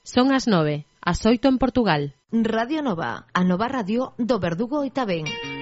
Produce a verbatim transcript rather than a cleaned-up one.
Son as nove, as oito en Portugal. Radio Nova, a nova radio do Verdugo e Tabén.